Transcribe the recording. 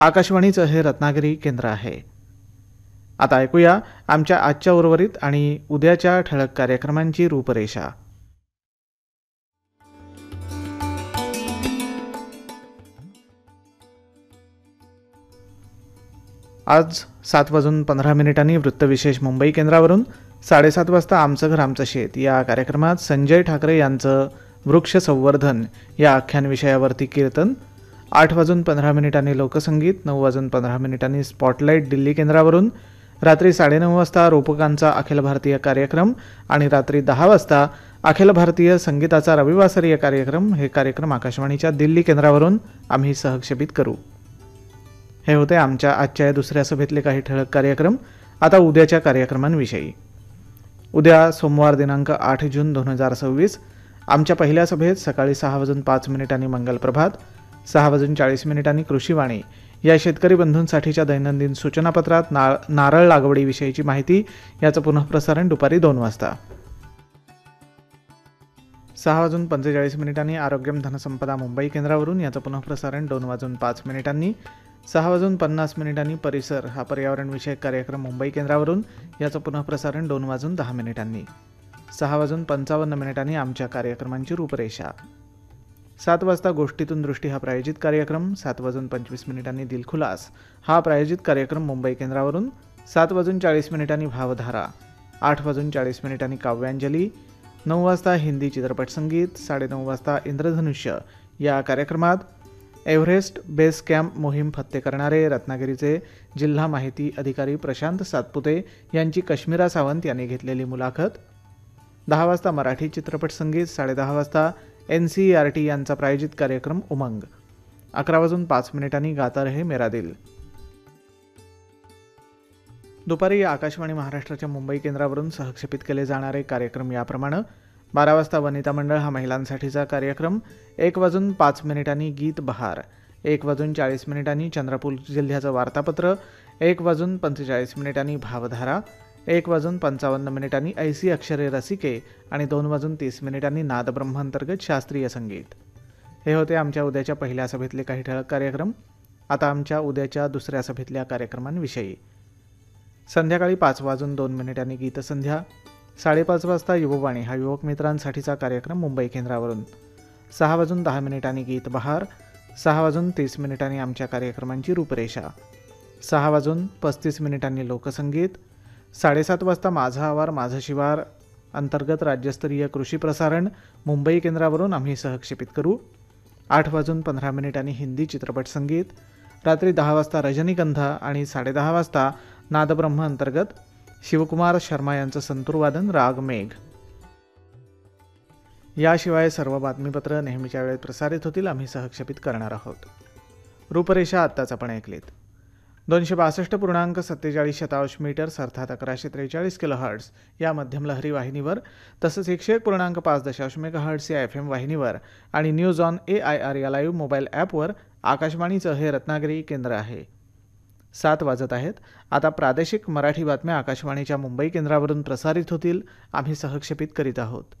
आकाशवाणीचं हे रत्नागिरी केंद्र आहे. आता ऐकूया आमच्या आजच्या उर्वरित आणि उद्याच्या ठळक कार्यक्रमांची रूपरेषा. आज 7:15 वृत्तविशेष मुंबई केंद्रावरून, 7:30 वाजता आमचं घर आमचं शेत या कार्यक्रमात संजय ठाकरे यांचं वृक्ष संवर्धन या आख्यान विषयावरती कीर्तन, 8:15 लोकसंगीत, 9:15 स्पॉटलाईट दिल्ली केंद्रावरून, रात्री 9:30 वाजता रूपकांचा अखिल भारतीय कार्यक्रम आणि रात्री 10 वाजता अखिल भारतीय संगीताचा रविवासरीय कार्यक्रम हे कार्यक्रम आकाशवाणीच्या दिल्ली केंद्रावरून आम्ही सहक्षेपित करू. हे होते आमच्या आजच्या या दुसऱ्या सभेतले काही ठळक कार्यक्रम. आता उद्याच्या कार्यक्रमांविषयी. उद्या सोमवार दिनांक 8 जून 2026 आमच्या पहिल्या सभेत सकाळी 6:05 मंगल प्रभात, 6:40 कृषीवाणी या शेतकरी बंधूंसाठीच्या दैनंदिन सूचनापत्रात नारळ लागवडीविषयीची माहिती याचं पुनःप्रसारण दुपारी 2 वाजता. 6:45 आरोग्यम धनसंपदा मुंबई केंद्रावरून याचं पुनःप्रसारण 2:05. 6:50 परिसर हा पर्यावरणविषयक कार्यक्रम मुंबई केंद्रावरून याचं पुनःप्रसारण 2:10. 6:55 आमच्या कार्यक्रमांची रूपरेषा. 7 वाजता गोष्टीतून दृष्टी हा प्रायोजित कार्यक्रम, 7:25 दिलखुलास हा प्रायोजित कार्यक्रम मुंबई केंद्रावरून, 7:40 भावधारा, 8:40 काव्यांजली, 9 वाजता हिंदी चित्रपट संगीत, 9:30 वाजता इंद्रधनुष्य या कार्यक्रमात एव्हरेस्ट बेस कॅम्प मोहीम फत्ते करणारे रत्नागिरीचे जिल्हा माहिती अधिकारी प्रशांत सातपुते यांची काश्मीरा सावंत यांनी घेतलेली मुलाखत, 10 वाजता मराठी चित्रपट संगीत, 10:30 वाजता NCERT यांचा प्रायोजित कार्यक्रम उमंग, 11:05 गाता रहे मेरा दिल. दुपारी आकाशवाणी महाराष्ट्राच्या मुंबई केंद्रावरून सहक्षेपित केले जाणारे कार्यक्रम याप्रमाणे: 12 वाजता वनिता मंडळ हा महिलांसाठीचा कार्यक्रम, 1:05 गीत बहार, 1:40 चंद्रपूर जिल्ह्याचं वार्तापत्र, 1:45 भावधारा, 1:55 ऐसी अक्षरे रसिके आणि 2:30 नादब्रह्म अंतर्गत शास्त्रीय संगीत. हे होते आमच्या उद्याच्या पहिल्या सभेतले काही ठळक कार्यक्रम. आता आमच्या उद्याच्या दुसऱ्या सभेतल्या कार्यक्रमांविषयी. संध्याकाळी 5:02 गीतसंध्या, 5:30 वाजता युववाणी हा युवक मित्रांसाठीचा कार्यक्रम मुंबई केंद्रावरून, 6:10 गीत बहार, 6:30 आमच्या कार्यक्रमांची रूपरेषा, 6:35 लोकसंगीत, 7:30 वाजता माझा आवार माझं शिवार अंतर्गत राज्यस्तरीय कृषी प्रसारण मुंबई केंद्रावरून आम्ही सहक्षेपित करू, 8:15 हिंदी चित्रपट संगीत, रात्री 10 वाजता रजनीगंधा आणि 10:30 वाजता नादब्रह्म अंतर्गत शिवकुमार शर्मा यांचं संतूरवादन राग मेघ. याशिवाय सर्व बातमीपत्र नेहमीच्या वेळेत प्रसारित होतील, आम्ही सहक्षेपित करणार आहोत. रूपरेषा आत्ताच आपण ऐकलीत. 262.47 मीटर्स अर्थात 1143 किलोहर्ट्ज या मध्यम लहरी वाहिनीवर, तसंच 101.5 मेगाहर्ट्ज या FM वाहिनीवर आणि न्यूज ऑन AIR या लाईव्ह मोबाईल ॲपवर आकाशवाणीचं हे रत्नागिरी केंद्र आहे. 7 वाजत आहेत. आता प्रादेशिक मराठी बातम्या आकाशवाणीच्या मुंबई केंद्रावरून प्रसारित होतील, आम्ही सहक्षेपित करीत आहोत.